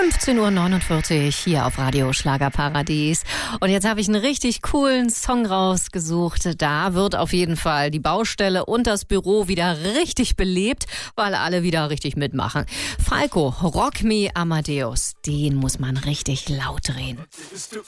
15:49 Uhr hier auf Radio Schlagerparadies. Und jetzt habe ich einen richtig coolen Song rausgesucht. Da wird auf jeden Fall die Baustelle und das Büro wieder richtig belebt, weil alle wieder richtig mitmachen. Falco, Rock Me Amadeus, den muss man richtig laut drehen. Bist du